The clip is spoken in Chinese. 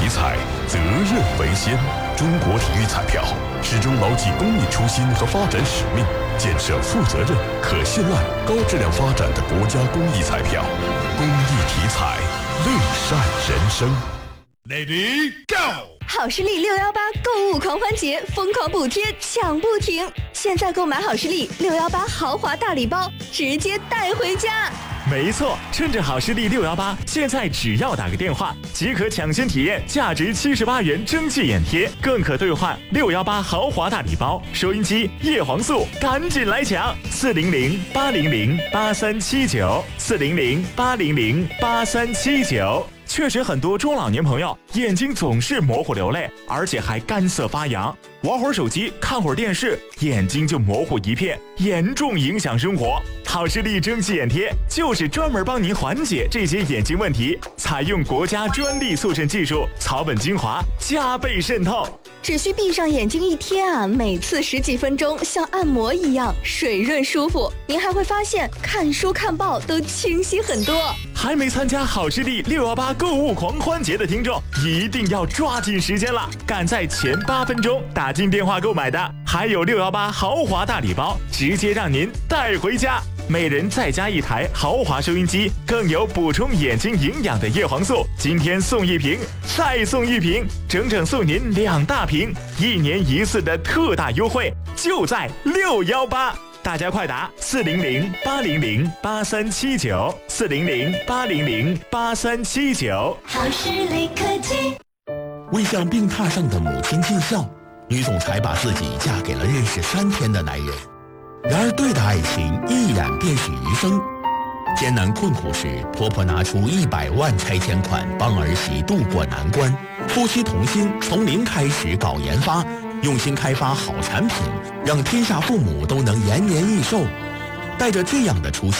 彩，责任为先。中国体育彩票始终牢记公益初心和发展使命，建设负责任、可信赖、高质量发展的国家公益彩票。公益体彩，乐善人生。 Lady Go！ 好视力618购物狂欢节，疯狂补贴抢不停！现在购买好视力618豪华大礼包，直接带回家。 没错，趁着好视力618，现在只要打个电话，即可抢先体验价值78元蒸汽眼贴，更可兑换618豪华大礼包，收音机、叶黄素，赶紧来抢！400-800-8379，400-800-8379。确实，很多中老年朋友眼睛总是模糊流泪，而且还干涩发痒，玩会儿手机、看会儿电视，眼睛就模糊一片，严重影响生活。好视力蒸汽眼贴就是专门帮您缓解这些眼睛问题，采用国家专利速渗技术，草本精华，加倍渗透。 只需闭上眼睛一贴啊，每次10几分钟，像按摩一样水润舒服。您还会发现看书看报都清晰很多。 还没参加好视力618购物狂欢节的听众，一定要抓紧时间了！赶在前8分钟打进电话购买的，还有618豪华大礼包，直接让您带回家。每人再加1台豪华收音机，更有补充眼睛营养的叶黄素，今天送1瓶，再送1瓶，整整送您2大瓶，1年1次的特大优惠，就在618。大家快打400-800-8379，400-800-8379。 好视力科技。 为向病榻上的母亲尽孝，女总裁把自己嫁给了认识3天的男人。然而对的爱情一染便是余生。艰难困苦时，婆婆拿出100万拆迁款帮儿媳渡过难关，夫妻同心从零开始搞研发，用心开发好产品，让天下父母都能延年益寿。带着这样的初心，